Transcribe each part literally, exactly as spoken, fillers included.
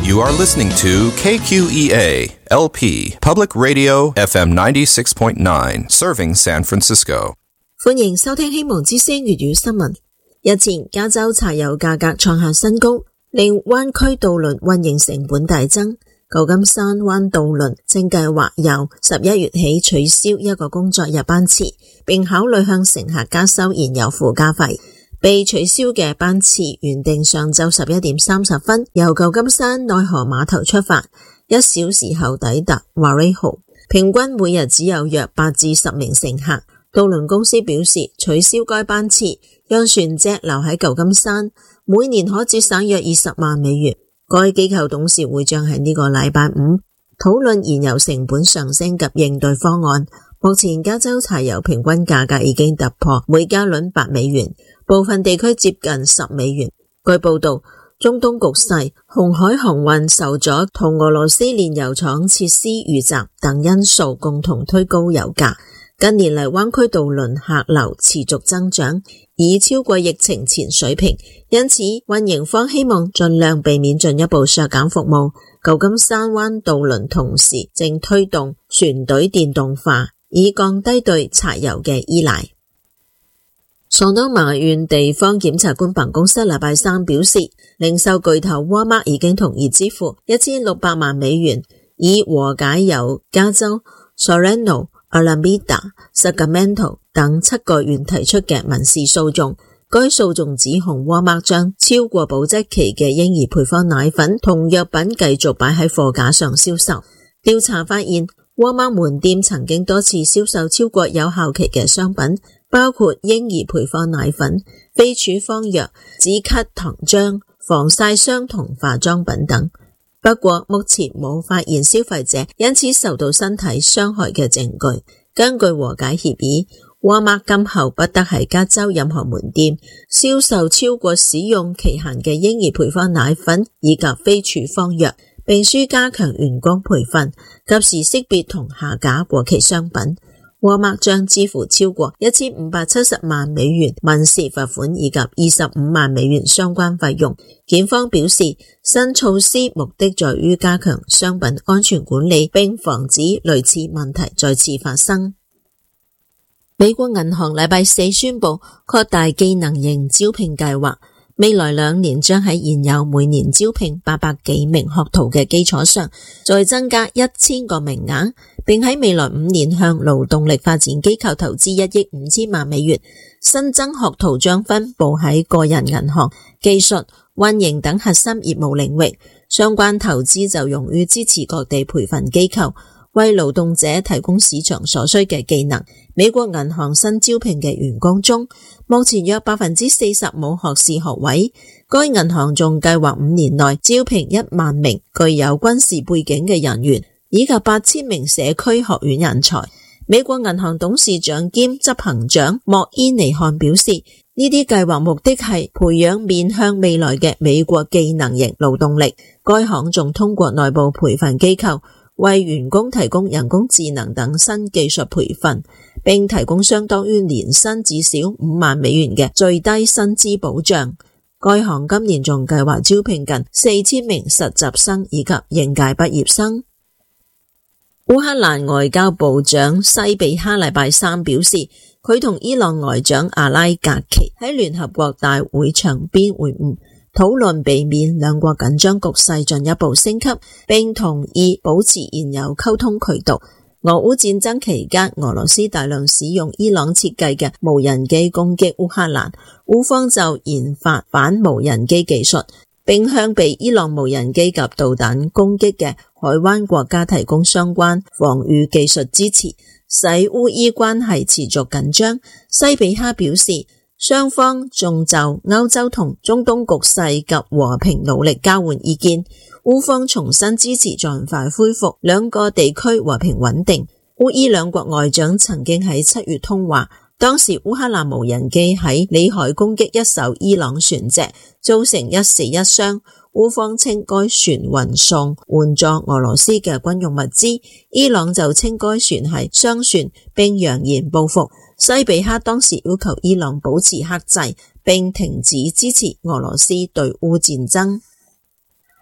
You are listening to K Q E A L P Public Radio F M ninety-six point nine, serving San Francisco. 歡迎收聽希望之聲粵語新聞。日前，加州柴油價格創下新高，令灣區渡輪運營成本大增。舊金山灣渡輪正計劃由十一月起取消一個工作日班次，並考慮向乘客加收燃油附加費。被取消嘅班次原定上晝十一點三十分由舊金山內河碼頭出發，一小時後抵達 Vallejo， 平均每日只有約八至十名乘客。渡輪公司表示，取消該班次讓船隻留喺舊金山，每年可節省約二十萬美元。該機構董事會將喺呢個禮拜五討論燃油成本上升及應對方案。目前加州柴油平均價格已經突破每加侖八美元，部分地區接近十美元。據報道，中東局勢、紅海航運受阻同俄羅斯煉油廠設施遇襲等因素共同推高油價。近年嚟，灣區渡輪客流持續增長，已超過疫情前水平，因此運營方希望盡量避免進一步削減服務。舊金山灣渡輪同時正推動船隊電動化，以降低對柴油嘅依賴。索多瑪縣地方檢察官辦公室禮拜三表示，零售巨頭沃爾瑪已經同意支付一千六百萬美元，以和解由加州、Sorrento、Alameda、Sacramento 等七個縣提出嘅民事訴訟。該訴訟指控沃爾瑪將超過保質期嘅嬰兒配方奶粉同藥品繼續擺喺貨架上銷售。調查發現，沃爾瑪門店曾經多次銷售超過有效期嘅商品，包括嬰兒配方奶粉、非處方藥、止咳糖漿、防曬霜同化妝品等。不過目前冇發現消費者因此受到身體傷害嘅證據。根據和解協議，沃爾瑪今後不得喺加州任何門店銷售超過使用期限嘅嬰兒配方奶粉以及非處方藥，並須加強員工培訓，及時識別同下架過期商品。沃爾瑪將支付超過一千五百七十萬美元民事罰款以及二十五萬美元相關費用。檢方表示，新措施目的在於加強商品安全管理，並防止類似問題再次發生。美國銀行禮拜四宣布擴大技能型招聘計劃，未來兩年將喺現有每年招聘八百幾名學徒嘅基礎上，再增加一千個名額，並喺未來五年向勞動力發展機構投資一億五千萬美元。新增學徒將分布喺個人銀行、技術、運營等核心業務領域，相關投資就用於支持各地培訓機構，為勞動者提供市場所需嘅技能。美國銀行新招聘嘅員工中，目前約百分之四十冇學士學位。該銀行仲計劃五年內招聘一萬名具有軍事背景嘅人員，以及八千名社區學院人才。美國銀行董事長兼執行長莫伊尼漢表示，呢啲計劃目的係培養面向未來嘅美國技能型勞動力。該行仲通過內部培訓機構為員工提供人工智能等新技術培訓，並提供相當於年薪至少五萬美元嘅最低薪資保障。該行今年仲計劃招聘近四千名實習生以及應屆畢業生。烏克蘭外交部長西比哈禮拜三表示，佢同伊朗外長阿拉格奇喺聯合國大會場邊會晤，討論避免兩國緊張局勢進一步升級，並同意保持現有溝通渠道。俄烏戰爭期間，俄羅斯大量使用伊朗設計嘅無人機攻擊烏克蘭，烏方就研發反無人機技術，並向被伊朗無人機及導彈攻擊嘅海灣國家提供相關防禦技術支持，使烏伊關係持續緊張。西比哈表示，雙方仲就歐洲同中東局勢及和平努力交換意見。烏方重新支持盡快恢復兩個地區和平穩定。烏伊兩國外長曾經喺七月通話，當時烏克蘭無人機喺裏海攻擊一艘伊朗船隻，造成一死一傷。烏方稱該船運送援助俄羅斯嘅軍用物資，伊朗就稱該船係商船，並揚言報復。西比哈當時要求伊朗保持克制，並停止支持俄羅斯對烏戰爭。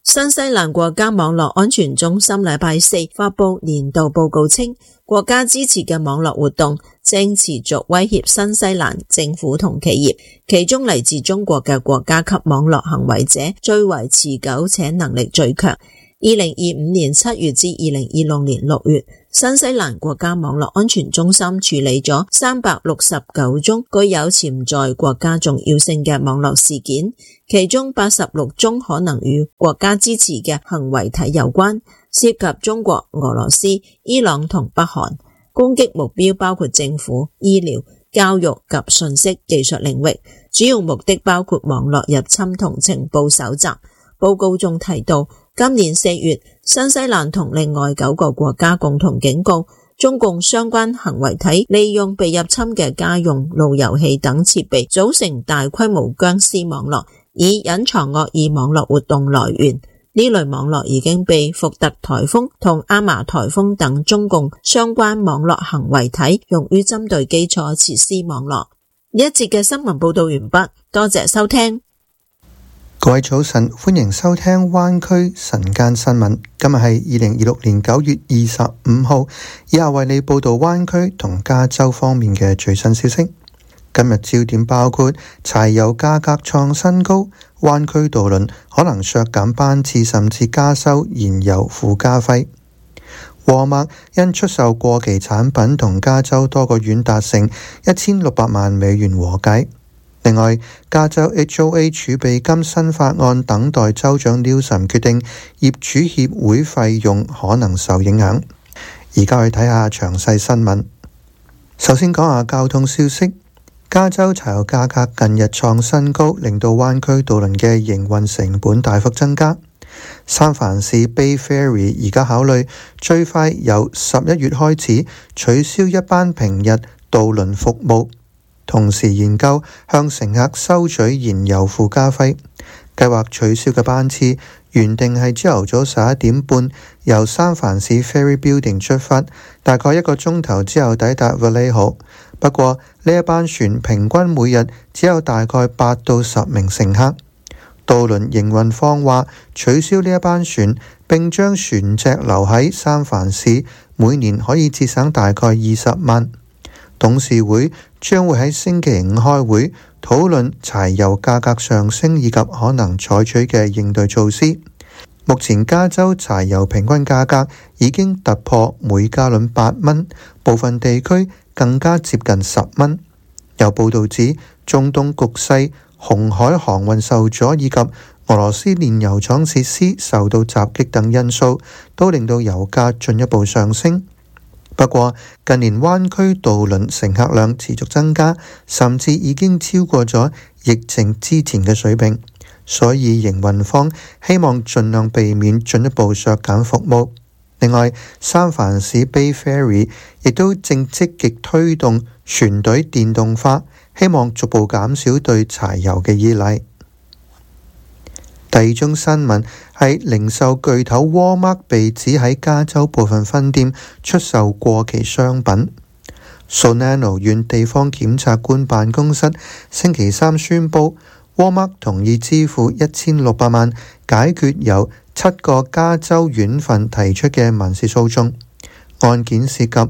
新西蘭國家網絡安全中心禮拜四發佈年度報告稱，國家支持嘅網絡活動正持續威脅新西蘭政府同企業，其中嚟自中國嘅國家級網絡行為者最為持久且能力最強。二零二五年七月至二零二六年六月，新西蘭國家網絡安全中心處理咗三百六十九宗具有潛在國家重要性嘅網絡事件，其中八十六宗可能與國家支持嘅行為體有關，涉及中國、俄羅斯、伊朗同北韓。攻擊目標包括政府、醫療、教育及信息技術領域，主要目的包括網絡入侵同情報搜集。報告仲提到，今年四月，新西蘭同另外九個國家共同警告，中共相關行為體利用被入侵嘅家用路由器等設備組成大規模僵屍網絡，以隱藏惡意網絡活動來源。呢類網絡已經被福特颱風同阿瑪颱風等中共相關網絡行為體用於針對基礎設施網絡。呢一節嘅新聞報道完畢，多謝收聽。 各位早晨，歡迎收聽灣區晨間新聞。今日係二零二六年九月二十五號，以下為你報道灣區同加州方面嘅最新消息。今日焦點包括柴油價格創新高，灣區渡輪可能削減班次甚至加收燃油附加費。沃默因出售過期產品同加州多個縣達成一千六百萬美元和解。另外，加州 H O A 儲備金新法案等待州長 Newsom 決定，業主協會費用可能受影響。而家去睇下詳細新聞。首先講下交通消息，加州柴油價格近日創新高，令到灣區渡輪嘅營運成本大幅增加。三藩市 Bay Ferry 而家考慮最快由十一月開始取消一班平日渡輪服務，同時研究向乘客收取燃油附加費。計劃取消嘅班次原定係朝頭早十一點半由三藩市 Ferry Building 出發，大概一個鐘頭之後抵達 Vallejo。不過呢一班船平均每日只有大概八到十名乘客。渡輪營運方話取消呢一班船，並將船隻留喺三藩市，每年可以節省大概二十萬。董事會將會喺星期五開會討論柴油價格上升以及可能採取嘅應對措施。目前加州柴油平均價格已經突破每加侖八蚊，部分地區更加接近十蚊。有報道指，中東局勢、紅海航運受阻以及俄羅斯煉油廠設施受到襲擊等因素，都令到油價進一步上升。不過近年灣區渡輪乘客量持續增加，甚至已經超過咗疫情之前嘅水平，所以營運方希望盡量避免進一步削減服務。另外，三藩市 Bay Ferry 亦都正積極推動船隊電動化，希望逐步減少對柴油嘅依賴。第二宗新聞係零售巨頭 Walmart 被指喺加州部分分店出售過期商品。Solano 縣地方檢察官辦公室星期三宣布， Walmart 同意支付一千六百萬解決由七個加州縣份提出嘅民事訴訟。案件涉及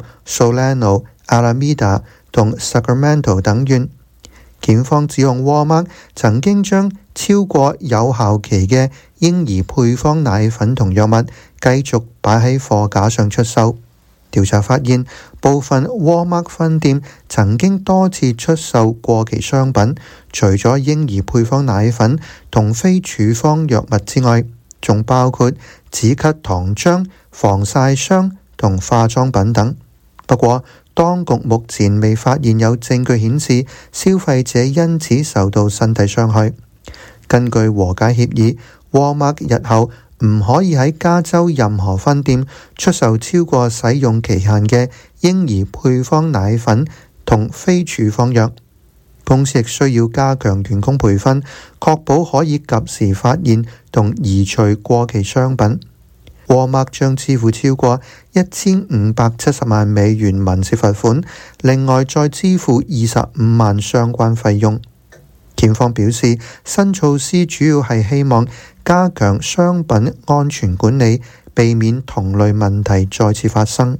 Solano、Alameda 同 Sacramento 等縣。檢方指控 Walmart 曾經將超過有效期嘅嬰兒配方奶粉同藥物繼續擺喺貨架上出售。調查發現，部分 Walmart 分店曾經多次出售過期商品，除咗嬰兒配方奶粉同非處方藥物之外，仲包括止咳糖漿、防曬霜同化妝品等。不過，當局目前未發現有證據顯示消費者因此受到身體傷害。根據和解協議， Walmart 日後唔可以喺加州任何分店出售超過使用期限嘅嬰兒配方奶粉同非處方藥。公司亦需要加強員工培訓，確保可以及時發現同移除過期商品。Walmart將支付超過一千五百七十萬美元民事罰款，另外再支付二十五萬相關費用。檢方表示，新措施主要係希望加強商品安全管理，避免同類問題再次發生。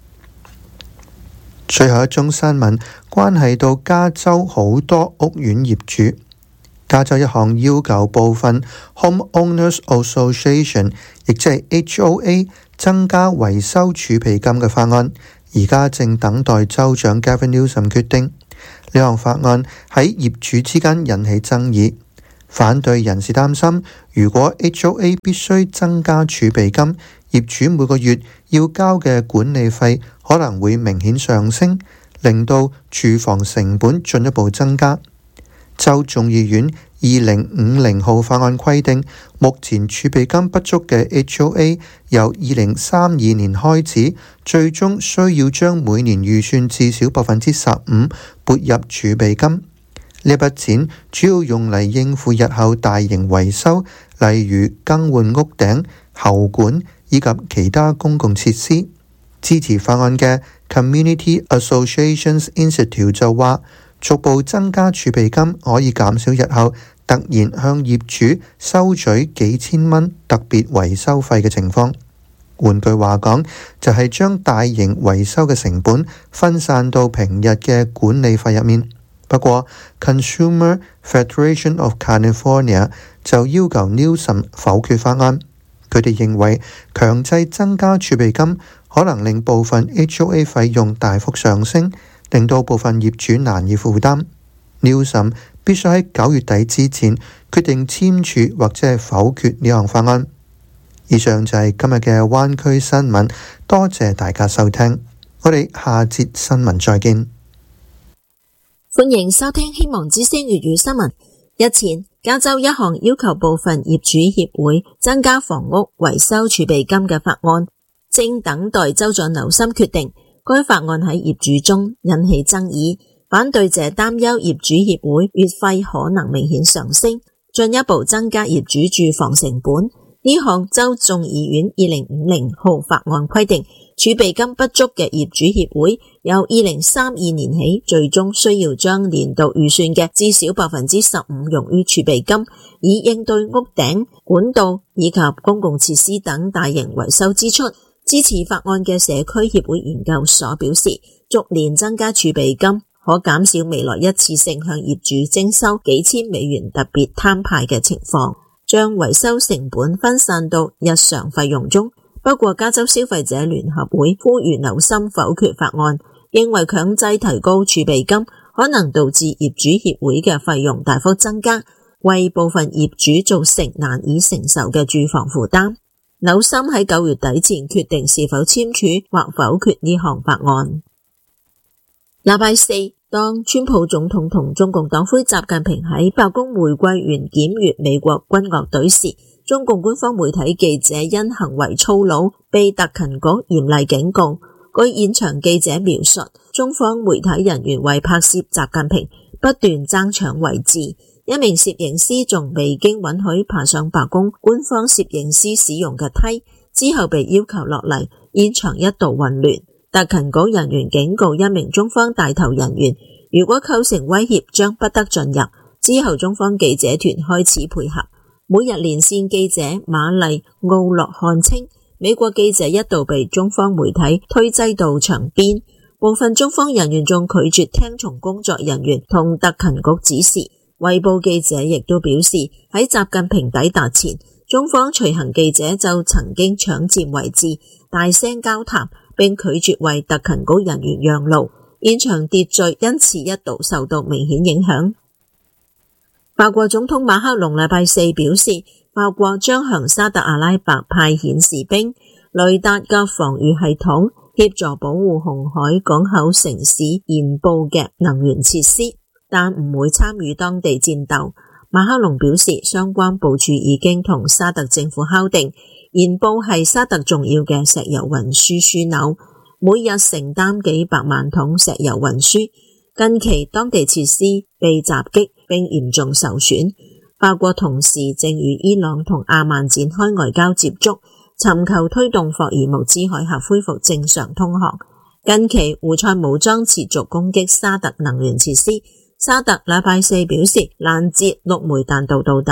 最後一宗新聞關係到加州好多屋苑業主。加州一項要求部分 Homeowners Association， 亦即係 H O A 增加維修儲備金嘅法案，而家正等待州長 Gavin Newsom 決定。呢項法案喺業主之間引起爭議，反對人士擔心，如果 H O A 必須增加儲備金，業主每個月要交嘅管理費可能會明顯上升，令到住房成本進一步增加。州眾議院二零五零號法案規定，目前儲備金不足嘅 H O A 由二零三二年開始，最終需要將每年預算至少百分之十五撥入儲備金。呢筆錢主要用嚟應付日後大型維修，例如更換屋頂、喉管以及其他公共設施。支持法案嘅 Community Associations Institute 就話，逐步增加儲備金可以減少日後突然向業主收取幾千蚊特別維修費嘅情況。換句話講，就係將大型維修嘅成本分散到平日嘅管理費入面。不過 Consumer Federation of California 就要求 Newsom 否決法案。佢哋認為強制增加儲備金可能令部分 H O A 費用大幅上升，令到部分業主難以負擔。Newsom 必須喺九月底之前決定簽署或者係否決呢項法案。以上就係今日嘅灣區新聞，多謝大家收聽，我哋下節新聞再見。 歡迎收聽希望之聲粵語新聞。日前，加州一項要求部分業主協會增加房屋維修儲備金嘅法案，正等待州長紐森決定。該法案喺業主中引起爭議，反對者擔憂業主協會月費可能明顯上升，進一步增加業主住房成本。呢項州眾議院二零五零號法案規定，儲備金不足嘅業主協會由二零三二年起，最終需要將年度預算嘅至少百分之十五用於儲備金，以應對屋頂、管道以及公共設施等大型維修支出。支持法案嘅社區協會研究所表示，逐年增加儲備金可減少未來一次性向業主徵收幾千美元特別攤派嘅情況，將維修成本分散到日常費用中。不過加州消費者聯合會呼籲紐森否決法案，認為強制提高儲備金可能導致業主協會嘅費用大幅增加，為部分業主造成難以承受嘅住房負擔。紐森喺九月底前決定是否簽署或否決呢項法案。禮拜四，當川普總統同中共黨魁習近平喺白宮玫瑰園檢閱美國軍樂隊時，中共官方媒體記者因行為粗魯被特勤局嚴厲警告。據現場記者描述，中方媒體人員為拍攝習近平不斷爭搶位置，一名攝影師仲未經允許爬上白宮官方攝影師使用嘅梯，之後被要求落嚟，現場一度混亂。特勤局人員警告一名中方帶頭人員，如果構成威脅將不得進入。之後中方記者團開始配合。每日連線記者瑪麗奧洛漢稱，美國記者一度被中方媒體推擠到牆邊，部分中方人員仲拒絕聽從工作人員同特勤局指示。衛報記者亦都表示，喺習近平抵達前，中方隨行記者就曾經搶佔位置，大聲交談，並拒絕為特勤局人員讓路，現場秩序因此一度受到明顯影響。法國總統馬克龍禮拜四表示，法國將向沙特阿拉伯派遣士兵、雷達嘅防禦系統，協助保護紅海港口城市沿布嘅能源設施，但唔會參與當地戰鬥。馬克龍表示，相關部署已經同沙特政府敲定，沿布係沙特重要嘅石油運輸樞紐，每日承擔幾百萬桶石油運輸。近期當地設施被襲擊並嚴重受損，法國同時正與伊朗同阿曼展開外交接觸，尋求推動霍爾木茲海峽恢復正常通航。近期胡塞武裝持續攻擊沙特能源設施，沙特禮拜四表示攔截六枚彈道導彈，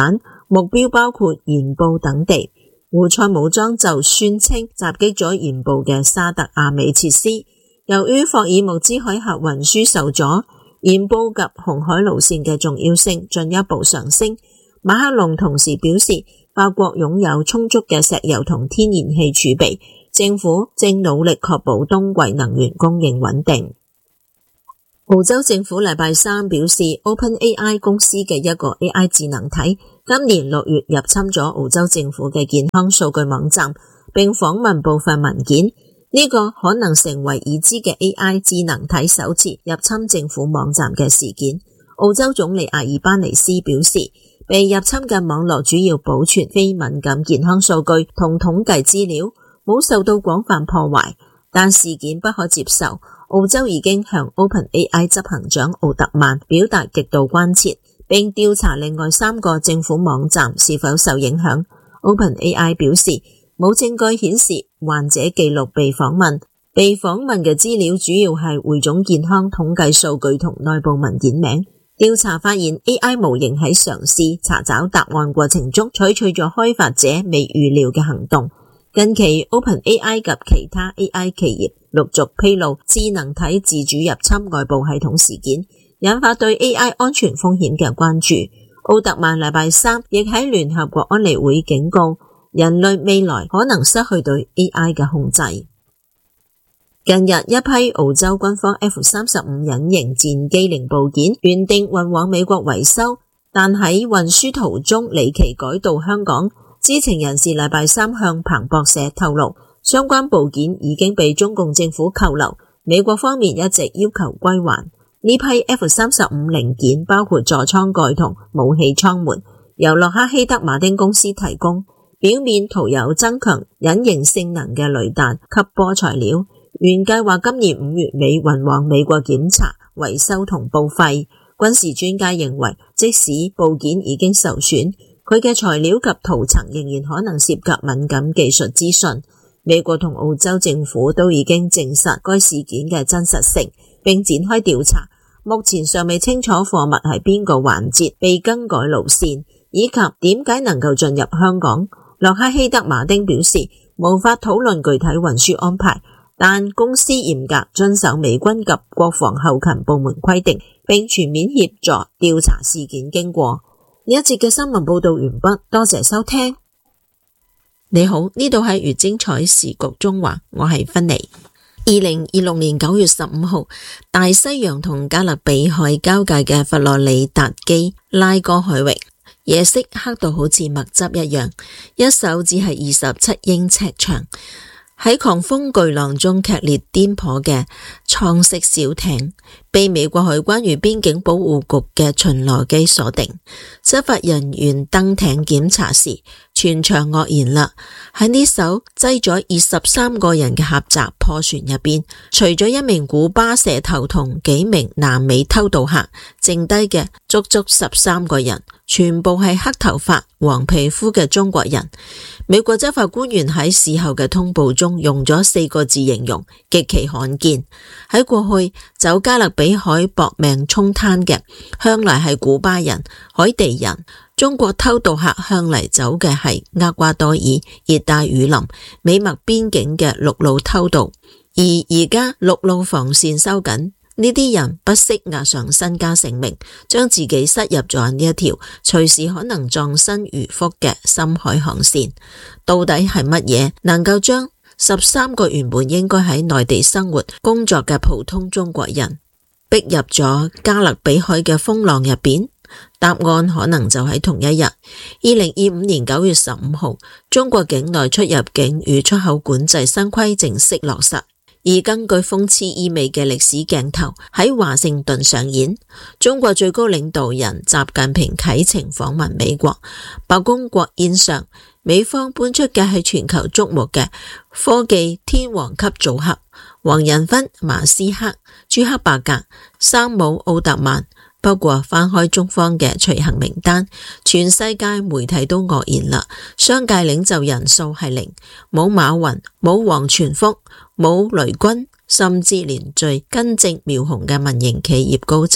目標包括鹽布等地。胡塞武裝就宣稱襲擊咗鹽布嘅沙特阿美設施。由於霍爾木茲海峽運輸受阻，鹽布及紅海路線嘅重要性進一步上升。馬克龍同時表示，法國擁有充足嘅石油同天然氣儲備，政府正努力確保冬季能源供應穩定。澳洲政府禮拜三表示 ，OpenAI 公司嘅一個 A I 智能體今年六月入侵咗澳洲政府嘅健康數據網站，並訪問部分文件。呢個可能成為已知嘅 A I 智能體首次入侵政府網站嘅事件。澳洲總理阿爾巴尼斯表示，被入侵嘅網絡主要保存非敏感健康數據同統計資料，冇受到廣泛破壞，但事件不可接受。澳洲已經向 OpenAI 執行長奧特曼表達極度關切，並調查另外三個政府網站是否受影響。OpenAI 表示，冇證據顯示患者記錄被訪問，被訪問嘅資料主要係匯總健康統計數據同內部文件名。調查發現 A I 模型喺嘗試查找答案過程中採取咗開發者未預料嘅行動。近期 OpenAI 及其他 A I 企業陸續披露智能體自主入侵外部系統事件，引發對 A I 安全風險嘅關注。奧特曼禮拜三亦喺聯合國安理會警告，人類未來可能失去對 A I 嘅控制。近日，一批澳洲軍方 F 三十五 隱形戰機零部件原定運往美國維修，但喺運輸途中離奇改道香港。知情人士禮拜三向彭博社透露，相關部件已經被中共政府扣留，美國方面一直要求歸還。呢批 F 三十五 零件包括座艙蓋同武器艙門，由洛克希德馬丁公司提供，表面塗有增強隱形性能嘅雷彈吸波材料。原計劃今年五月尾運往美國檢查、維修同報廢。軍事專家認為，即使部件已經受損，佢嘅材料及塗層仍然可能涉及敏感技術資訊。美國同澳洲政府都已經證實該事件嘅真實性，並展開調查。目前尚未清楚貨物喺邊個環節被更改路線，以及點解能夠進入香港。洛克希德馬丁表示，無法討論具體運輸安排，但公司嚴格遵守美軍及國防後勤部門規定，並全面協助調查事件經過。呢一節嘅新聞報道完畢，多謝收聽。你好，呢度係粵精彩時局中華，我係芬妮。二零二六年九月十五號，大西洋同加勒比海交界嘅佛羅里達基拉哥海域，夜色黑到好似墨汁一樣，一艘只係二十七英尺長，喺狂風巨浪中劇烈顛簸嘅蒼色小艇，被美國海關與邊境保護局嘅巡邏機鎖定。執法人員登艇檢查時，全場愕然啦！喺呢艘擠咗二十三個人嘅狹窄破船入邊，除咗一名古巴蛇頭同幾名南美偷渡客，剩低嘅足足十三個人，全部係黑頭髮、黃皮膚嘅中國人。美國執法官員喺事後嘅通報中用咗四個字形容：極其罕見。喺過去走加勒比海搏命沖灘嘅，向來係古巴人、海地人。中國偷渡客向嚟走嘅係厄瓜多爾、熱帶雨林、美墨邊境嘅陸路偷渡，而而家陸路防線收緊，呢啲人不惜押上身家性命，將自己塞入咗呢一條隨時可能葬身魚腹嘅深海航線。到底係乜嘢能夠將十三個原本應該喺內地生活工作嘅普通中國人逼入咗加勒比海嘅風浪入邊？答案可能就喺同一日，二零二五年九月十五號，中國境內出入境與出口管制新規正式落實。而根據諷刺意味嘅歷史鏡頭喺華盛頓上演，中國最高領導人習近平啟程訪問美國。白宮國宴上，美方搬出嘅係全球矚目嘅科技天王級組合，黃仁勳、馬斯克、朱克伯格、山姆奧特曼。不過翻開中方嘅隨行名單，全世界媒體都愕然啦。商界領袖人數係零，冇馬雲，冇王傳福，冇雷軍，甚至連最根正苗紅嘅民營企業高層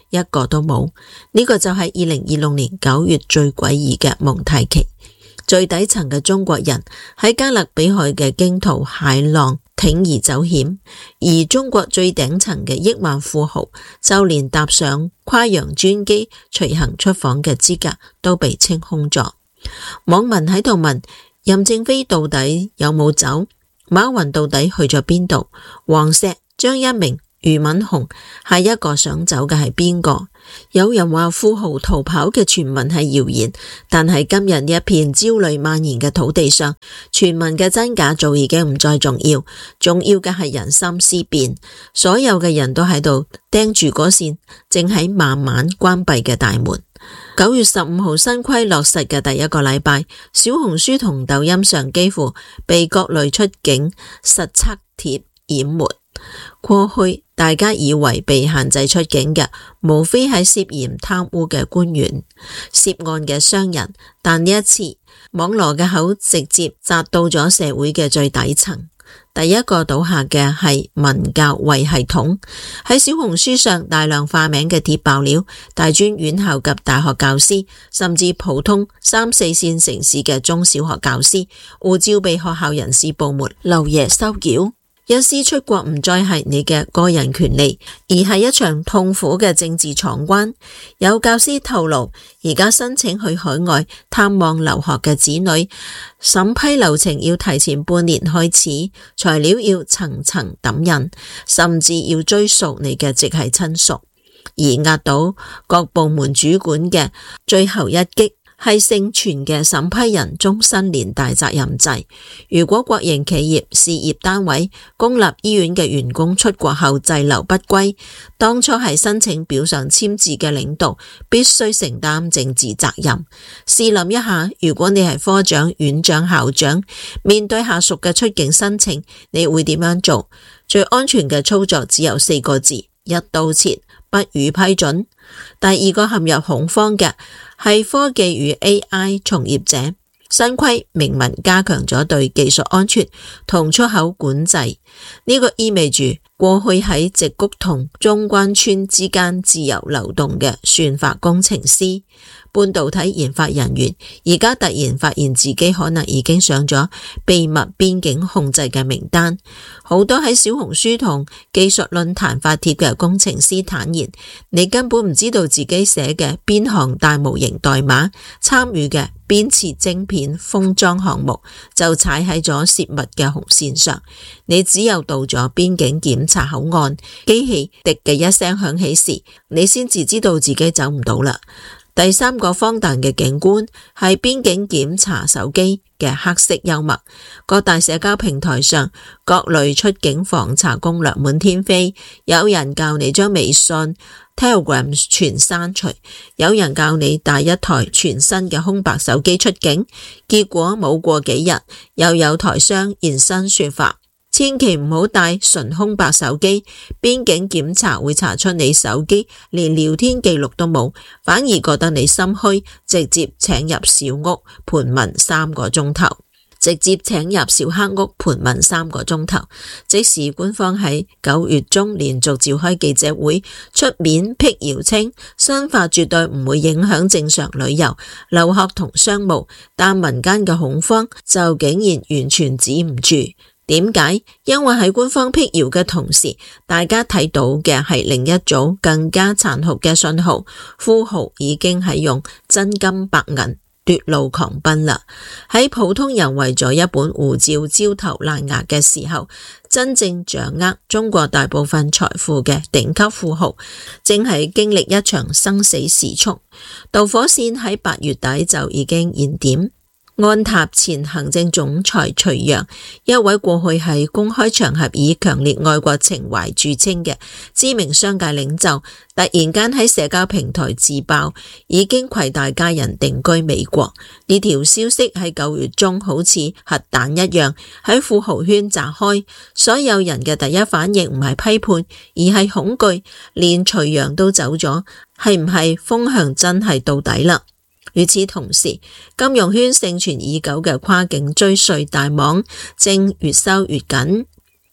一個都冇。呢、這個就係二零二六年九月最詭異嘅蒙太奇。最底層嘅中國人喺加勒比海嘅驚濤駭浪鋌而走險，而中國最頂層嘅億萬富豪就連搭上跨洋專機隨行出訪嘅資格都被清空咗。網民喺度問：任正非到底有冇走？馬雲到底去咗邊度？王石、張一鳴、俞敏洪，下一個想走嘅係邊個？有人話富豪逃跑嘅傳聞係謠言，但係今日呢一片焦慮蔓延嘅土地上，傳聞嘅真假早已經唔再重要，重要嘅係人心思變。所有嘅人都喺度盯住嗰扇正喺慢慢關閉嘅大門。九月十五號新規落實嘅第一個禮拜，小紅書同抖音上幾乎被各類出境實測帖淹沒。過去大家以為被限制出境嘅，無非係涉嫌貪污嘅官員、涉案嘅商人，但呢一次網羅嘅口直接扎到咗社會嘅最底層。第一個倒下嘅係文教衛系統，喺小紅書上大量化名嘅帖爆料，大專院校及大學教師，甚至普通三四線城市嘅中小學教師，護照被學校人事部門漏夜收繳。因私出國唔再係你嘅個人權利，而係一場痛苦嘅政治闖關。有教師透露，而家申請去海外探望留學嘅子女，審批流程要提前半年開始，材料要層層抌印，甚至要追溯你嘅直系親屬，而壓倒各部門主管嘅最後一擊係盛傳嘅審批人終身連帶責任制。如果國營企業、事業單位、公立醫院嘅員工出國後滯留不歸，當初係申請表上簽字嘅領導必須承擔政治責任。試諗一下，如果你係科長、院長、校長，面對下屬嘅出境申請，你會點樣做？最安全嘅操作只有四個字：一刀切，不予批准。第二個陷入恐慌嘅係科技與 A I 從業者。新規明文加強咗對技術安全同出口管制，呢、這個意味住過去喺矽谷同中關村之間自由流動嘅算法工程師、半導體研發人員，而家突然發現自己可能已經上咗秘密邊境控制嘅名單。好多喺小紅書同技術論壇發帖嘅工程師坦言，你根本唔知道自己寫嘅邊行大模型代碼，參與嘅邊次晶片封裝項目就踩喺咗泄密嘅紅線上。你只有到咗邊境檢查口岸，機器滴嘅一聲響起時，你先至知道自己走唔到啦。第三個荒誕嘅景觀係邊境檢查手機嘅黑色幽默。各大社交平台上各類出境防查攻略滿天飛，有人教你將微信、Telegram 全刪除，有人教你帶一台全新嘅空白手機出境，結果冇過幾日，又有台商現身說法。千祈唔好帶純空白手機，邊境檢查會查出你手機連聊天記錄都冇，反而覺得你心虛，直接請入小屋盤問三個鐘頭，直接請入小黑屋盤問三個鐘頭。即使官方喺九月中連續召開記者會，出面辟謠稱新法絕對唔會影響正常旅遊、留學同商務，但民間嘅恐慌就竟然完全止唔住。點解？因為喺官方辟謠嘅同時，大家睇到嘅係另一組更加殘酷嘅信號，富豪已經係用真金白銀奪路狂奔啦。喺普通人為咗一本護照焦頭爛額嘅時候，真正掌握中國大部分財富嘅頂級富豪，正係經歷一場生死時速。導火線喺八月底就已經燃點。安踏前行政總裁徐陽，一位過去喺公開場合以強烈愛國情懷著稱嘅知名商界領袖，突然間喺社交平台自爆已經攜帶家人定居美國。呢條消息喺九月中好似核彈一樣喺富豪圈炸開，所有人嘅第一反應唔係批判，而係恐懼，連徐陽都走咗，係唔係風向真係到底啦？與此同時，金融圈盛傳已久嘅跨境追稅大網正越收越緊。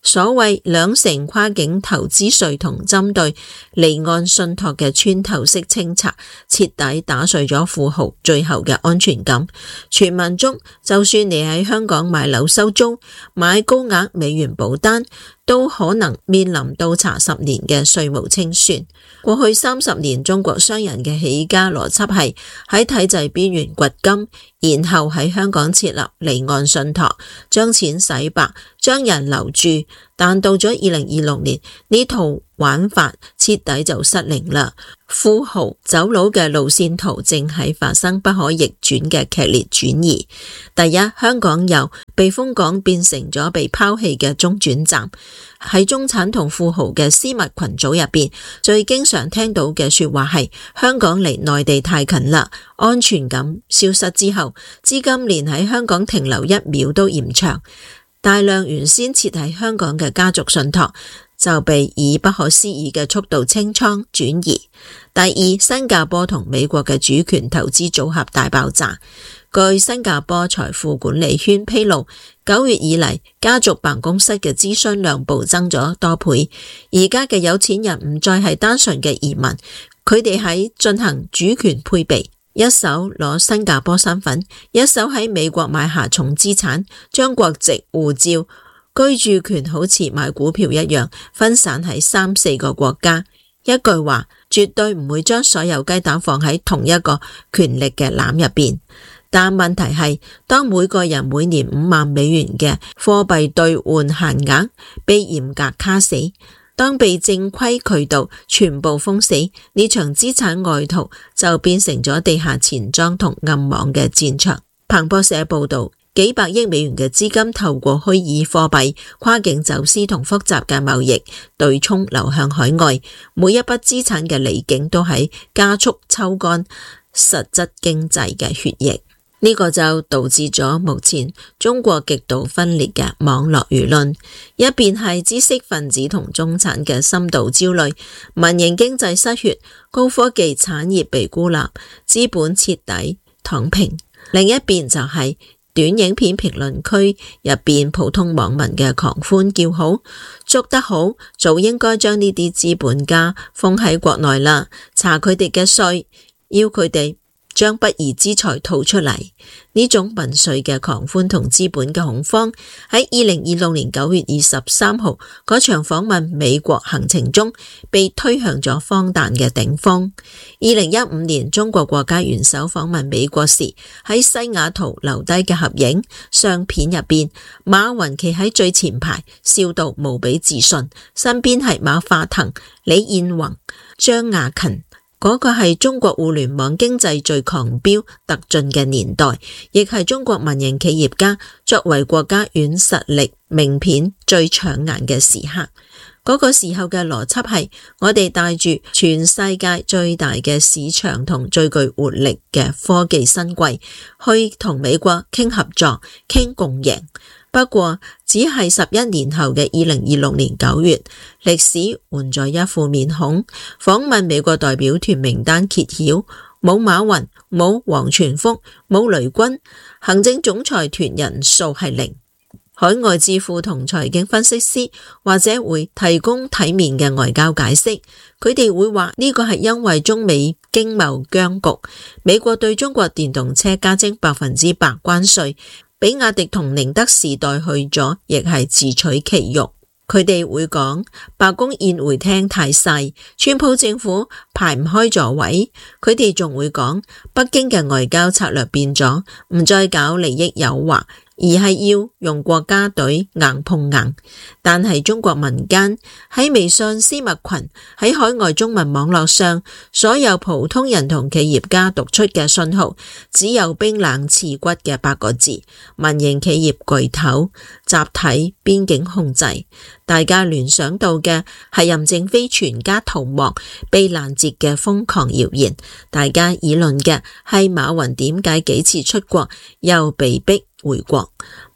所謂兩成跨境投資稅同針對離岸信託嘅穿透式清拆，徹底打碎咗富豪最後嘅安全感。傳聞中，就算你喺香港買樓收租、買高額美元保單，都可能面臨倒查十年嘅稅務清算。過去三十年，中國商人嘅起家邏輯係喺體制邊緣掘金，然後喺香港設立離岸信託，將錢洗白，將人留住。但到咗二零二六年，呢套玩法徹底就失靈啦。富豪走佬嘅路線圖正喺發生不可逆轉嘅劇烈轉移。第一，香港由避風港變成咗被拋棄嘅中轉站。喺中產同富豪嘅私密群組入邊，最經常聽到嘅說話係香港離內地太近啦，安全感消失之後，資金連喺香港停留一秒都嫌長。大量原先設喺香港嘅家族信託就被以不可思議嘅速度清倉轉移。第二，新加坡同美國嘅主權投資組合大爆炸。據新加坡財富管理圈披露，九月以嚟家族辦公室嘅諮詢量暴增咗多倍。而家嘅有錢人唔再係單純嘅移民，佢哋喺進行主權配備。一手攞新加坡身份，一手喺美國買下重資產，將國籍、護照、居住權好似買股票一樣分散喺三四個國家。一句話，絕對唔會將所有雞蛋放喺同一個權力嘅籃入邊。但問題係，當每個人每年五萬美元嘅貨幣兌換限額被嚴格卡死，當被正規渠道全部封死，呢場資產外逃就變成咗地下錢莊同暗網嘅戰場。彭博社報道，幾百億美元嘅資金透過虛擬貨幣、跨境走私同複雜嘅貿易對沖流向海外，每一筆資產嘅離境都喺加速抽乾實質經濟嘅血液。呢個就導致咗目前中國極度分裂嘅網絡輿論，一邊係知識分子同中產嘅深度焦慮，民營經濟失血，高科技產業被孤立，資本徹底躺平；另一邊就係短影片評論區入邊普通網民嘅狂歡叫好，捉得好，早應該將呢啲資本家封喺國內啦，查佢哋嘅稅，要佢哋將不義之財吐出嚟。呢種民粹嘅狂歡同資本嘅恐慌，喺二零二六年九月二十三號嗰場訪問美國行程中被推向咗荒誕嘅頂峰。二零一五年中國國家元首訪問美國時，喺西雅圖留低嘅合影相片入邊，馬雲企喺最前排，笑到無比自信，身邊係馬化騰、李彥宏、張亞勤。嗰個係中國互聯網經濟最狂飆突進嘅年代，亦係中國民營企業家作為國家軟實力名片最搶眼嘅時刻。嗰個時候嘅邏輯係，我哋帶住全世界最大嘅市場同最具活力嘅科技新貴去同美國傾合作、傾共贏。不過只係十一年後嘅二零二六年九月，歷史換咗一副面孔。訪問美國代表團名單揭曉，冇馬雲，冇王傳福，冇雷軍，行政總裁團人數係零。海外智庫同財經分析師或者會提供體面嘅外交解釋，佢哋會話呢個係因為中美經貿僵局，美國對中國電動車加徵百分之百關稅，比亞迪同寧德時代去咗，亦係自取其辱。佢哋會講白宮宴會廳太細，川普政府排唔開座位。佢哋仲會講北京嘅外交策略變咗，唔再搞利益誘惑，而係要用國家隊硬碰硬。但係中國民間喺微信私密群，喺海外中文網絡上，所有普通人同企業家讀出嘅信號只有冰冷刺骨嘅八個字：民營企業巨頭集體邊境控制。大家聯想到嘅係任正非全家逃亡被攔截嘅瘋狂謠言，大家議論嘅係馬雲點解幾次出國又被逼回國。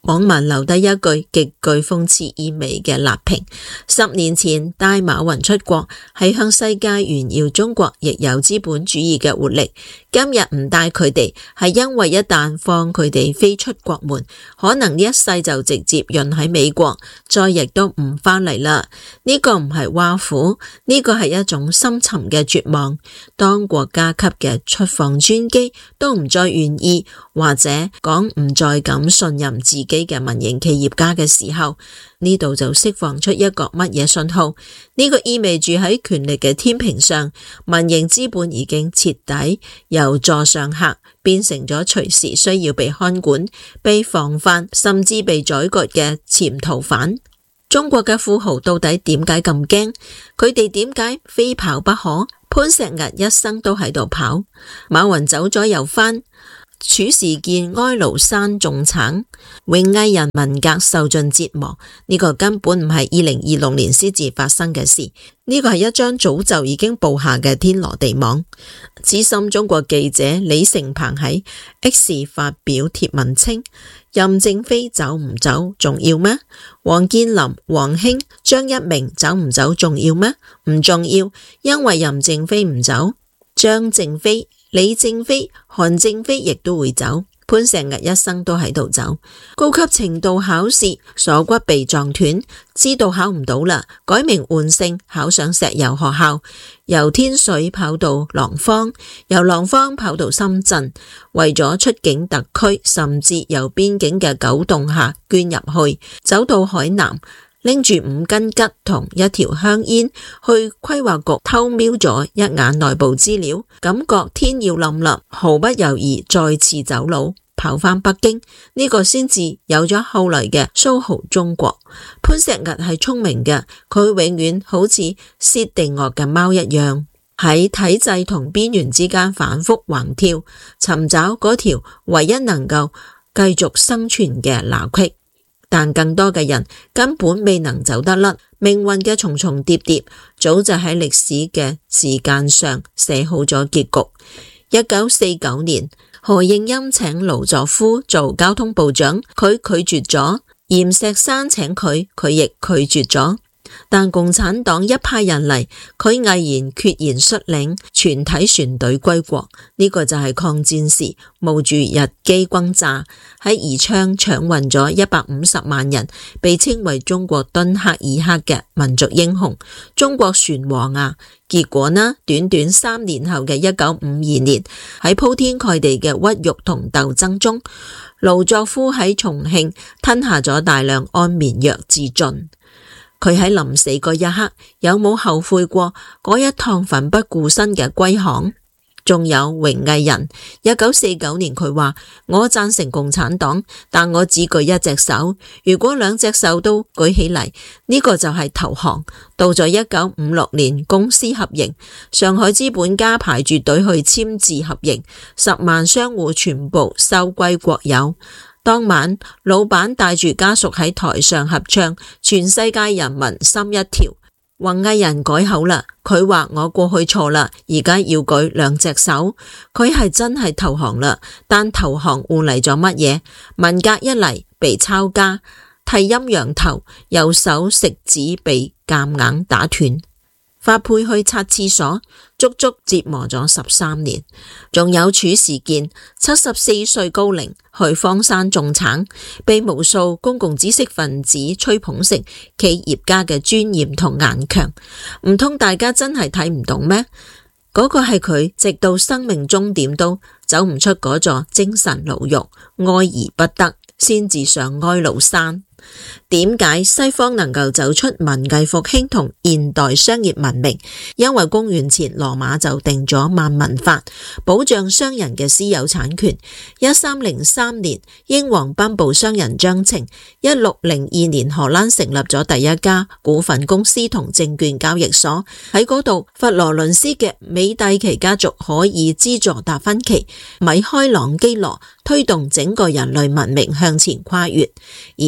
網民留低一句極具諷刺意味嘅辣評：十年前帶馬雲出國係向世界炫耀中國亦有資本主義嘅活力，今日唔帶佢哋係因為一旦放佢哋飛出國門，可能呢一世就直接潤喺美國，再亦都唔返嚟啦。呢個唔係挖苦，呢個係一種深沉嘅絕望。當國家級嘅出訪專機都唔再願意，或者講唔再敢信任自己嘅民營企業家嘅時候，呢度就釋放出一個乜嘢信號？呢個意味住喺權力嘅天平上，民營資本已經徹底由座上客變成咗隨時需要被看管、被防範，甚至被宰割嘅潛逃犯。中國嘅富豪到底點解咁驚？佢哋點解非跑不可？潘石屹一生都喺度跑，馬雲走咗又返。褚時健哀牢山種橙，永毅人文革受盡折磨，呢、這個根本唔係二零二六年先至發生嘅事，呢、這個係一張早就已經布下嘅天羅地網。資深中國記者李成鵬喺 X 發表貼文稱：任正非走唔走重要咩？王健林、王興、張一鳴走唔走重要咩？唔重要，因為任正非唔走，張正非、李正非、韓正非亦都會走，潘石屹一生都喺度走。高級程度考試鎖骨被撞斷，知道考唔到啦，改名換姓考上石油學校，由天水跑到廊坊，由廊坊跑到深圳，為咗出境特區，甚至由邊境嘅九洞下捐入去，走到海南，拎住五斤桔同一條香煙去規劃局偷瞄咗一眼內部資料，感覺天要冧啦，毫不猶豫再次走佬跑返北京，呢、這個先至有咗後來嘅蘇豪中國。潘石屹係聰明嘅，佢永遠好似薛定諤嘅貓一樣，喺體制同邊緣之間反覆橫跳，尋找嗰條唯一能夠繼續生存嘅罅隙。但更多嘅人根本未能走得甩，命運嘅重重疊疊早就喺歷史嘅時間上寫好咗結局。一九四九年，何應欽請盧作孚做交通部長，佢拒絕咗；閻錫山請佢，佢亦拒絕咗。但共產黨一派人嚟，佢毅然決然率領全體船隊歸國。呢、這個就係抗戰時冒住日機轟炸喺宜昌搶運咗一百五十萬人，被稱為中國敦刻爾克嘅民族英雄，中國船王啊！結果呢，短短三年後嘅一九五二年，喺鋪天蓋地嘅屈辱同鬥爭中，盧作孚喺重慶吞下咗大量安眠藥自盡。佢喺臨死嗰一刻，有冇後悔過嗰一趟奮不顧身嘅歸航？仲有榮毅仁，一九四九年佢話：我贊成共產黨，但我只舉一隻手。如果兩隻手都舉起嚟，呢、這個就係投降。到咗一九五六年，公私合營，上海資本家排住隊去簽字合營，十萬商戶全部收歸國有。當晚，老闆帶住家屬喺台上合唱，全世界人民心一條。弘毅仁改口啦，佢話我過去錯啦，而家要舉兩隻手。佢係真係投降啦，但投降換嚟咗乜嘢？文革一嚟被抄家，剃陰陽頭，右手食指被夾硬打斷。發配去刷廁所，足足折磨咗十三年。仲有褚時健，七十四歲高齡去荒山種橙，被無數公共知識分子吹捧成企業家嘅尊嚴同頑強。唔通大家真係睇唔懂咩？嗰、那個係佢直到生命終點都走唔出嗰座精神牢獄，愛而不得，先至上哀牢山。點解西方能夠走出文藝復興同現代商業文明？因為公元前羅馬就定咗萬民法，保障商人嘅私有產權。一三零三年，英皇頒布商人章程。一六零二年，荷蘭成立咗第一家股份公司同證券交易所。喺嗰度，佛羅倫斯嘅美第奇家族可以資助達芬奇、米開朗基羅，推動整個人類文明向前跨越。而同一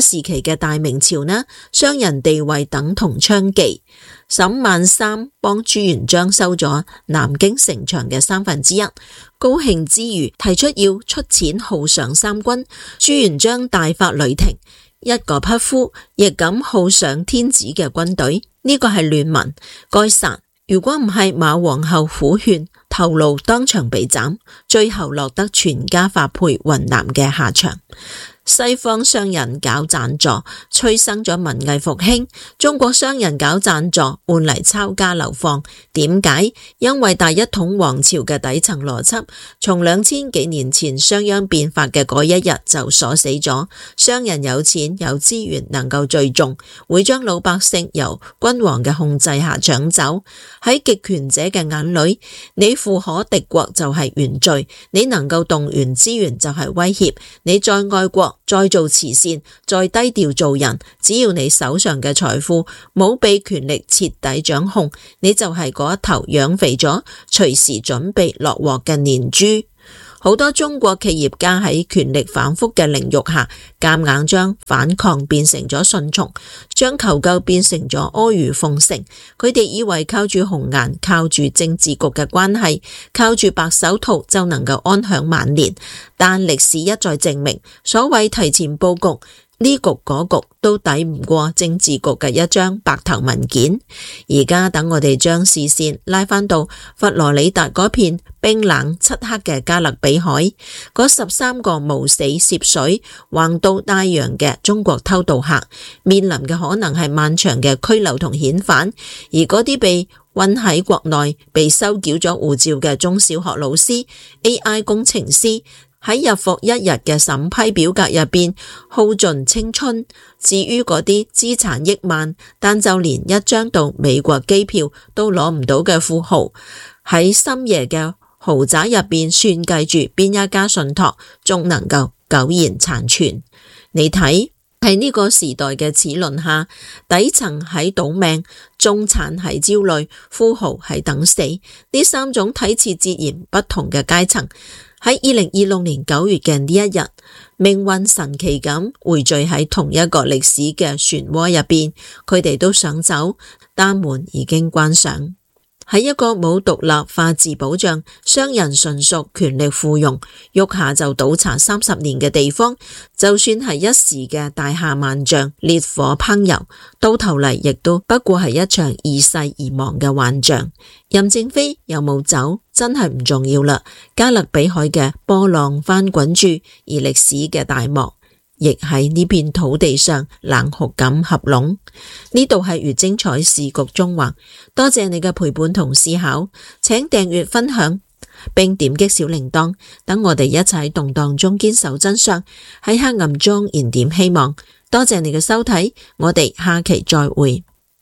時期嘅大明朝呢，商人地位等同娼妓。沈萬三幫朱元璋收咗南京城牆嘅三分之一，高興之餘提出要出錢犒賞三軍。朱元璋大發雷霆，一個匹夫亦敢犒賞天子嘅軍隊，呢個係亂民，該殺。如果唔係馬皇后苦勸，頭顱當場被斬，最後落得全家發配雲南嘅下場。西方商人搞贊助，催生咗文藝復興。中國商人搞贊助，換嚟抄家流放。點解？因為大一統王朝嘅底層邏輯，從兩千幾年前商鞅變法嘅嗰一日就鎖死咗。商人有錢有資源，能夠聚眾，會將老百姓由君王嘅控制下搶走。喺極權者嘅眼裏，你富可敵國就係原罪，你能夠動員資源就係威脅，你再愛國，再做慈善，再低調做人，只要你手上嘅財富冇被權力徹底掌控，你就係嗰一頭養肥咗，隨時準備落鑊嘅年豬。好多中國企業家喺權力反覆嘅凌辱下，夾硬將反抗變成咗順從，將求救變成咗阿諛奉承。佢哋以為靠住紅顏，靠住政治局嘅關係，靠住白手套就能夠安享晚年。但歷史一再證明，所謂提前佈局，呢局嗰局都抵唔過政治局嘅一張白頭文件。而家等我哋將視線拉返到佛羅里達嗰片冰冷漆黑嘅加勒比海，嗰十三個冒死涉水橫渡大洋嘅中國偷渡客，面臨嘅可能係漫長嘅拘留同遣返。而嗰啲被困喺國內被收繳咗護照嘅中小學老師、A I 工程師，喺日復一日嘅審批表格入邊耗盡青春。至於嗰啲資產億萬，但就連一張到美國機票都攞唔到嘅富豪，喺深夜嘅豪宅入邊算計住邊一家信託仲能夠苟延殘存。你睇，喺呢個時代嘅齒輪下，底層喺賭命，中產係焦慮，富豪係等死。呢三種睇似截然不同嘅階層，喺二零二六年九月嘅呢一日，命運神奇咁匯聚喺同一個歷史嘅漩渦入邊，佢哋都想走，但門已經關上。喺一個冇獨立法治保障、商人純屬權力附庸、喐下就倒查三十年嘅地方，就算係一時嘅大廈萬丈、烈火烹油，到頭嚟亦都不過係一場易逝而亡嘅幻象。任正非有冇走真係唔重要啦，加勒比海嘅波浪翻滾住，而歷史嘅大幕亦喺呢片土地上冷酷咁合攏。呢度係粵精彩視局中環，多謝你嘅陪伴同思考，請訂閱分享並點擊小鈴鐺，等我哋一齊喺動盪中堅守真相，喺黑暗中燃點希望。多謝你嘅收睇，我哋下期再會。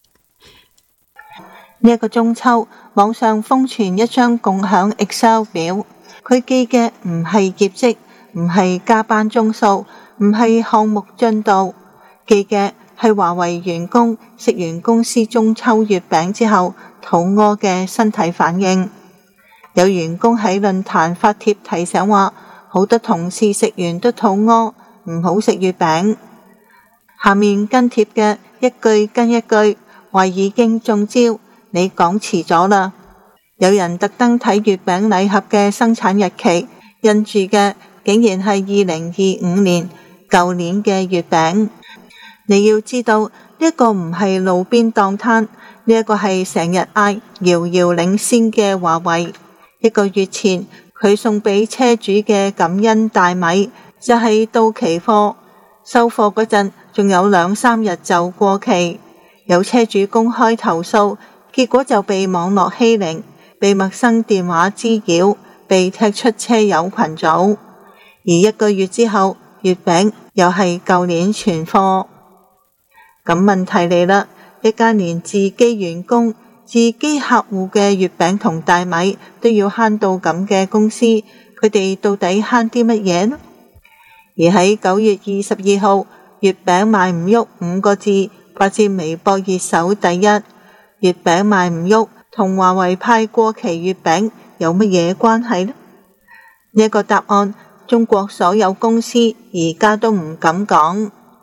呢一個中秋，網上瘋傳一張共享 Excel 表，佢記嘅唔係業績，唔係加班鐘數，唔係項目進度，記嘅係華為員工食完公司中秋月餅之後肚餓嘅身體反應。有員工喺論壇發帖提醒話，好多同事食完都肚餓，唔好食月餅。下面跟帖嘅一句跟一句，話已經中招，你講遲咗啦。有人特登睇月餅禮盒嘅生產日期，印住嘅竟然係二零二五年舊年嘅月餅。你要知道，呢一個唔係路邊檔攤，呢一個係成日嗌遙遙領先嘅華為。一個月前佢送俾車主嘅感恩大米就係到期貨，收貨嗰陣仲有兩三日就過期。有車主公開投訴，結果就被網絡欺凌，被陌生電話滋擾，被踢出車友群組。而一個月之後，月餅又係舊年存貨。咁問題嚟啦，一間連自己員工、自己客戶嘅月餅同大米都要慳到咁嘅公司，佢哋到底慳啲乜嘢呢？而喺九月二十二號，月餅賣唔喐五個字發至微博熱搜第一。月餅賣唔喐同華為派過期月餅有乜嘢關係呢？呢一個答案，中國所有公司而家都唔敢講。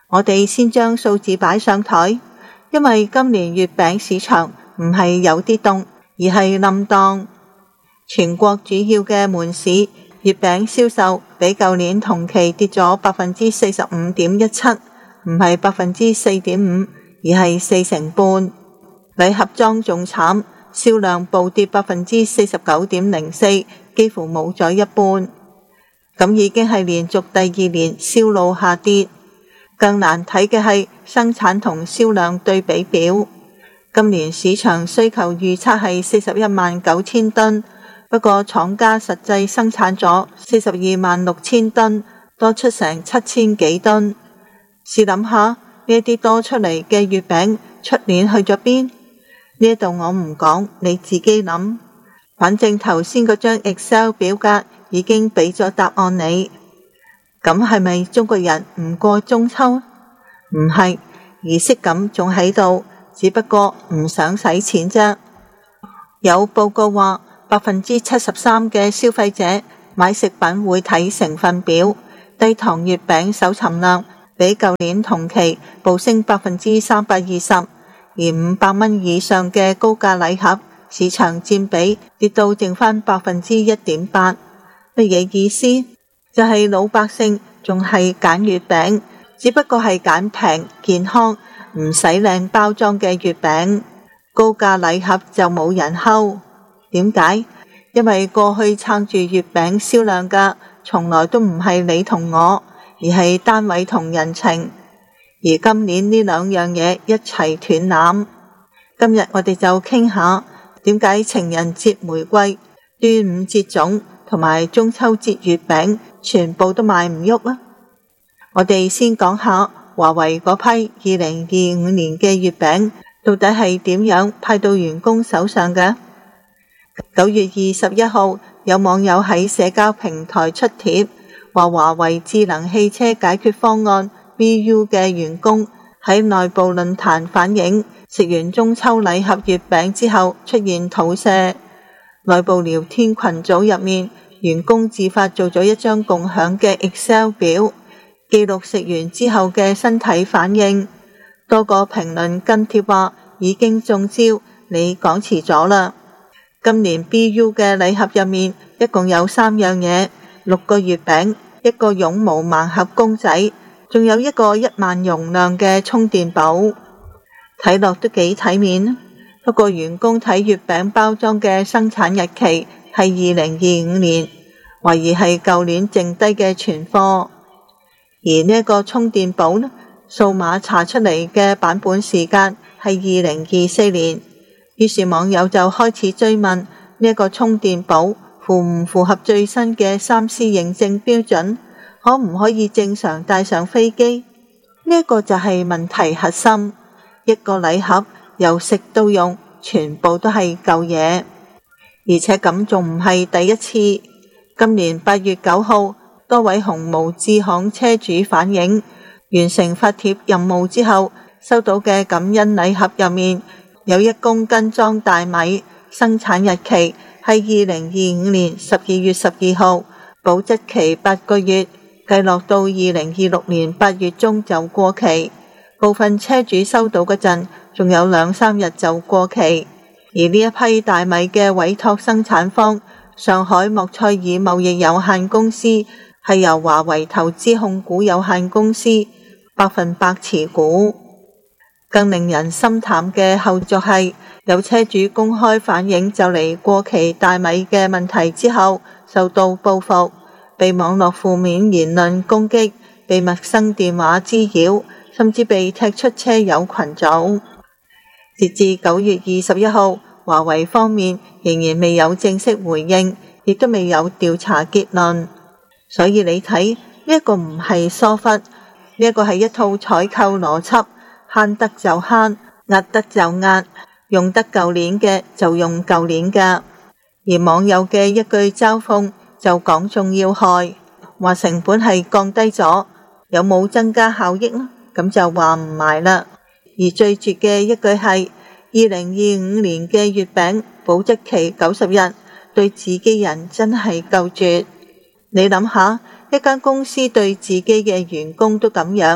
我哋先將數字擺上台，因為今年月餅市場唔係有啲凍，而係冧檔。全國主要嘅門市月餅銷售比舊年同期跌咗百分之四十五點一七，唔係百分之四點五，而係四成半。禮盒裝仲慘，銷量暴跌百分之四十九點零四，幾乎冇咗一半。咁已經係連續第二年銷路下跌。更難睇嘅係生產同銷量對比表。今年市場需求預測係四十一萬九千噸。不過廠家實際生產咗四十二萬六千噸，多出成七千幾噸。試諗下呢一啲多出嚟嘅月餅，出年去咗邊？呢度我唔講，你自己諗。反正頭先嗰張 Excel 表格已經俾咗答案你。咁係咪中國人唔過中秋？唔係，儀式感仲喺度，只不過唔想使錢啫。有報告話，百分之七十三嘅消費者買食品會睇成分表，低糖月餅搜尋量比舊年同期暴升百分之三百二十，而五百蚊以上嘅高價禮盒市場佔比跌到剩返百分之一點八。乜嘢意思？就係、是、老百姓仲係揀月餅，只不過係揀平、健康、唔使靚包裝嘅月餅，高價禮盒就冇人睺。點解？因為過去撐住月餅銷量嘅，從來都唔係你同我，而係單位同人情。而今年呢兩樣嘢一齊斷纜。今日我哋就傾下，點解情人節玫瑰、端午節粽同埋中秋節月餅全部都賣唔喐啊？我哋先講下華為嗰批二零二五年嘅月餅，到底係點樣派到員工手上嘅？九月二十一號，有網友喺社交平台出帖，話華為智能汽車解決方案 V U 嘅員工喺內部論壇反映，食完中秋禮盒月餅之後出現肚瀉。內部聊天群組入面，員工自發做咗一張共享嘅 Excel 表，記錄食完之後嘅身體反應。多個評論跟帖話已經中招，你講遲咗啦。今年 B U 嘅禮盒入面一共有三樣嘢，六個月餅，一個絨毛盲盒公仔，仲有一個一萬容量嘅充電寶，睇落都幾體面。不過員工睇月餅包裝嘅生產日期係二零二五年，懷疑係舊年剩低嘅存貨。而呢個充電寶呢，數碼查出嚟嘅版本時間係二零二四年。於是網友就開始追問呢一個充電寶符唔符合最新嘅三 C 認證標準，可唔可以正常帶上飛機？呢一個就係問題核心。一個禮盒由食到用，全部都係舊嘢，而且咁仲唔係第一次。今年八月九號，多位紅毛智行車主反映，完成發帖任務之後，收到嘅感恩禮盒入面有一公斤裝大米，生產日期係二零二五年十二月十二號，保質期八個月，計落到二零二六年八月中就過期。部分車主收到嗰陣，仲有兩三日就過期。而呢一批大米嘅委託生產方上海莫塞爾貿易有限公司係由華為投資控股有限公司百分百持股。更令人心淡嘅後續係，有車主公開反映就嚟過期大米嘅問題之後，受到報復，被網絡負面言論攻擊，被陌生電話滋擾，甚至被踢出車友群組。截至九月二十一號，華為方面仍然未有正式回應，亦都未有調查結論。所以你睇呢一個唔係疏忽，呢一個係一套採購邏輯。慳得就慳，壓得就壓，用得舊年嘅就用舊年嘅。而網友嘅一句嘲諷就講中要害，話成本係降低咗，有冇增加效益呢？咁就話唔埋啦。而最絕嘅一句係二零二五年嘅月餅保質期九十日，對自己人真係夠絕。你諗下，一間公司對自己嘅員工都咁樣，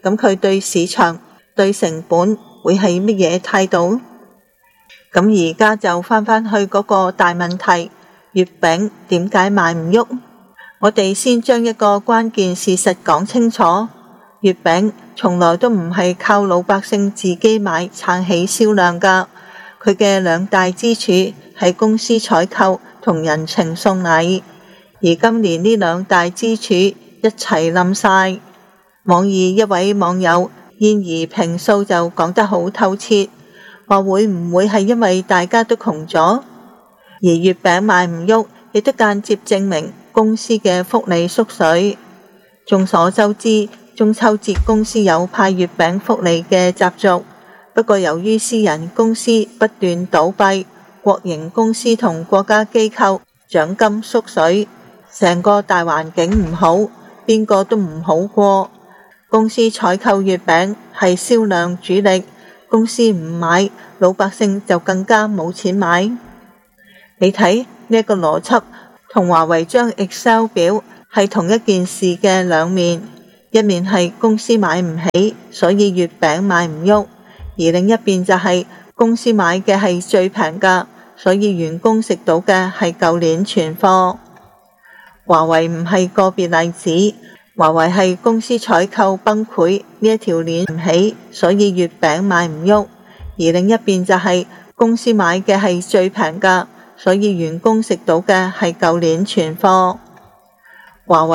咁佢對市場、對成本會係乜嘢態度？咁而家就翻返去嗰個大問題，月餅點解賣唔喐？我哋先將一個關鍵事實講清楚，月餅從來都唔係靠老百姓自己買撐起銷量㗎，佢嘅兩大支柱係公司採購同人情送禮，而今年呢兩大支柱一齊冧晒。網易一位網友燕兒評述就講得好透徹，話會唔會係因為大家都窮咗？而月餅賣唔喐，亦都間接證明公司嘅福利縮水。眾所周知，中秋節公司有派月餅福利嘅習俗，不過由於私人公司不斷倒閉，國營公司同國家機構獎金縮水，成個大環境唔好，邊個都唔好過。公司採購月餅係銷量主力，公司唔買，老百姓就更加冇錢買。你睇呢一個邏輯同華為將 Excel 表係同一件事嘅兩面，一面係公司買唔起，所以月餅賣唔喐，而另一邊就係公司買嘅係最平價，所以員工食到嘅係舊年存貨。華為唔係個別例子，華為係公司採購崩潰，呢一條鏈唔起，所以月餅賣唔喐，而另一邊就係公司買嘅係最平價，所以員工食到嘅係舊年存貨。華為